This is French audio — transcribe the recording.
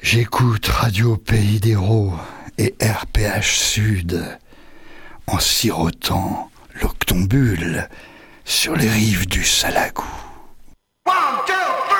J'écoute Radio Pays d'Hérault et RPH Sud en sirotant l'octombule sur les rives du Salagou. 1,